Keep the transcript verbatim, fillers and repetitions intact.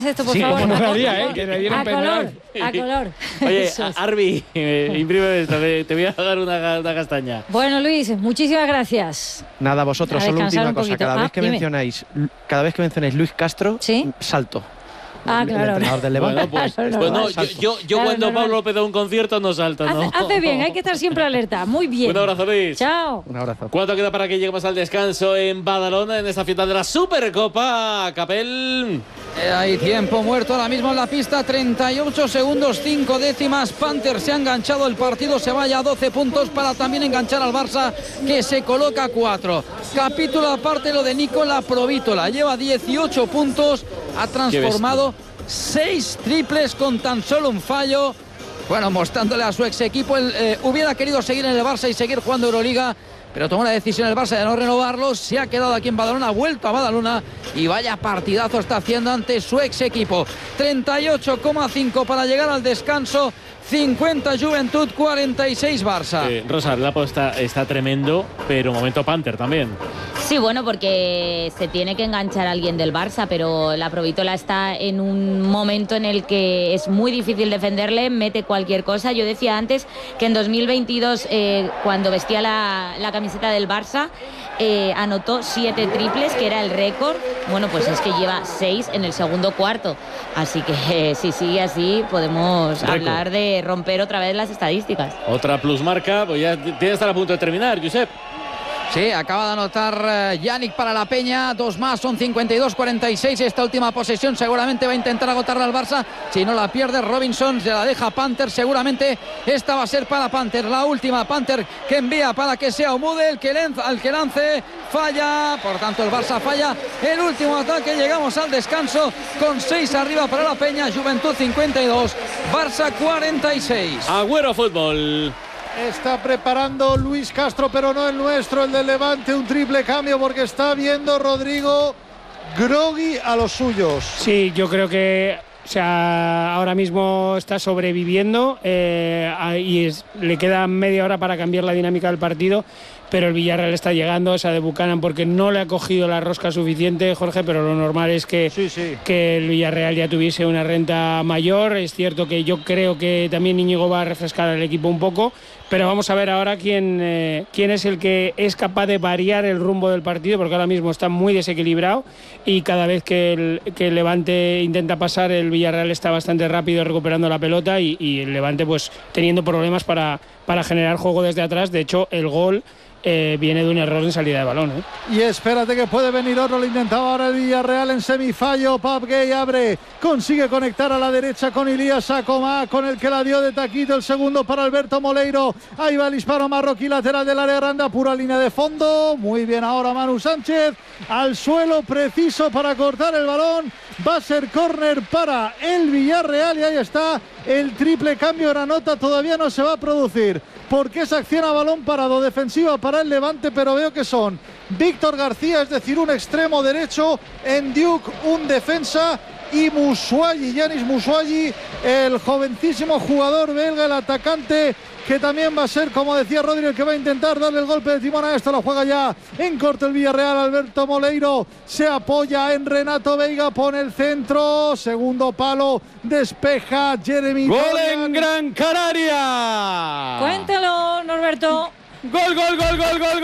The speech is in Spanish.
Esto, por sí, favor. como molaría, ¿eh? Que le dieran a color, penal. a color. Oye, Eso es. Arbi, eh, imprime esto, te, te voy a dar una, una castaña. Bueno, Luis, muchísimas gracias. Nada, vosotros, A solo descansar última un cosa. poquito. Cada Ah, vez que dime. mencionáis, cada vez que mencionáis Luis Castro, ¿Sí? salto. Ah, El- claro. El entrenador del Levante. Bueno, pues, Claro, pues no, normal. yo, yo, yo Claro, cuando normal. Pablo López da un concierto no salto, ¿no? Hace, hace bien, hay que estar siempre alerta. Muy bien. Un abrazo, Luis. Chao. Un abrazo. ¿Cuánto queda para que lleguemos al descanso en Badalona en esta final de la Supercopa? Capel. Eh, Hay tiempo muerto ahora mismo en la pista, treinta y ocho segundos, cinco décimas. Panther se ha enganchado, el partido se vaya a doce puntos para también enganchar al Barça, que se coloca a cuatro. Capítulo aparte lo de Nicola Provítola, lleva dieciocho puntos, ha transformado seis triples con tan solo un fallo. Bueno, mostrándole a su ex equipo, él eh, hubiera querido seguir en el Barça y seguir jugando Euroliga, pero tomó la decisión el Barça de no renovarlo, se ha quedado aquí en Badalona, ha vuelto a Badalona y vaya partidazo está haciendo ante su ex equipo. treinta y ocho coma cinco para llegar al descanso, cincuenta Juventud, cuarenta y seis Barça. Eh, Rosa, el Lapo está, está tremendo, pero momento Panther también. Sí, bueno, porque se tiene que enganchar a alguien del Barça, pero la Provítola está en un momento en el que es muy difícil defenderle, mete cualquier cosa. Yo decía antes que en dos mil veintidós, eh, cuando vestía la, la camiseta del Barça, eh, anotó siete triples, que era el récord. Bueno, pues es que lleva seis en el segundo cuarto. Así que eh, si sigue así, podemos Récord. hablar de romper otra vez las estadísticas. Otra plusmarca, pues ya tiene que estar a punto de terminar, Josep. Sí, acaba de anotar eh, Yannick para la Peña, dos más, son cincuenta y dos cuarenta y seis. Esta última posesión seguramente va a intentar agotarla al Barça, si no la pierde Robinson, se la deja Panther, seguramente esta va a ser para Panther, la última. Panther que envía para que sea Omude el que, lenza, el que lance, falla, por tanto el Barça falla el último ataque. Llegamos al descanso con seis arriba para la Peña, Juventud cincuenta y dos, Barça cuarenta y seis. Agüero Fútbol. Está preparando Luis Castro, pero no el nuestro, el del Levante, un triple cambio porque está viendo Rodrigo groggy a los suyos. Sí, yo creo que o sea, ahora mismo está sobreviviendo eh, y es, le queda media hora para cambiar la dinámica del partido, pero el Villarreal está llegando, esa de Buchanan, porque no le ha cogido la rosca suficiente, Jorge, pero lo normal es que, Sí, sí. que el Villarreal ya tuviese una renta mayor. Es cierto que yo creo que también Íñigo va a refrescar al equipo un poco, pero vamos a ver ahora quién, eh, quién es el que es capaz de variar el rumbo del partido, porque ahora mismo está muy desequilibrado y cada vez que el, que el Levante intenta pasar, el Villarreal está bastante rápido recuperando la pelota y, y el Levante pues teniendo problemas para, para generar juego desde atrás. De hecho, el gol Eh, viene de un error en salida de balón, ¿eh? Y espérate que puede venir otro, lo intentaba ahora el Villarreal en semifallo. Pap Gay abre, consigue conectar a la derecha con Ilías Acomá, con el que la dio de taquito, el segundo para Alberto Moleiro. Ahí va el disparo marroquí, lateral del área grande, a pura línea de fondo. Muy bien ahora Manu Sánchez, al suelo, preciso para cortar el balón. Va a ser córner para el Villarreal y ahí está el triple cambio. La nota todavía no se va a producir porque es acción a balón parado, defensiva para el Levante, pero veo que son Víctor García, es decir, un extremo derecho, en Duke un defensa y Moussouayi, Yanis Moussouayi, el jovencísimo jugador belga, el atacante, que también va a ser, como decía Rodri, el que va a intentar darle el golpe de timón a esto. Lo juega ya en corto el Villarreal. Alberto Moleiro se apoya en Renato Veiga, pone el centro, segundo palo, despeja Jeremy ¡Gol Dorian. en Gran Canaria! Cuéntalo, Norberto. ¡Gol, gol, gol, gol, gol!